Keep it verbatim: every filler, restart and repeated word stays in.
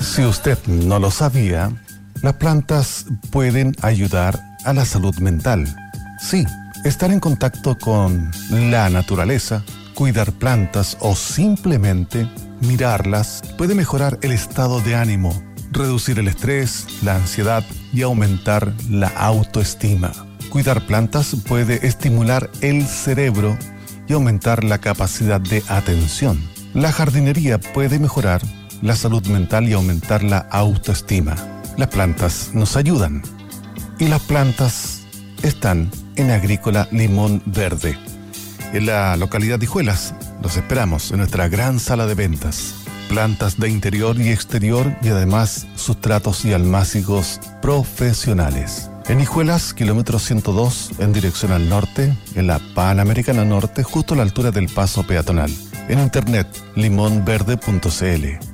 Si usted no lo sabía, las plantas pueden ayudar a la salud mental. Sí, estar en contacto con la naturaleza, cuidar plantas o simplemente mirarlas puede mejorar el estado de ánimo, reducir el estrés, la ansiedad y aumentar la autoestima. Cuidar plantas puede estimular el cerebro y aumentar la capacidad de atención. La jardinería puede mejorar la salud mental y aumentar la autoestima. Las plantas nos ayudan y las plantas están en Agrícola Limón Verde, en la localidad de Hijuelas. Los esperamos en nuestra gran sala de ventas. Plantas de interior y exterior y además sustratos y almácigos profesionales. En Hijuelas, kilómetro ciento dos, en dirección al norte, en la Panamericana Norte, justo a la altura del paso peatonal. En internet, limón verde punto c l.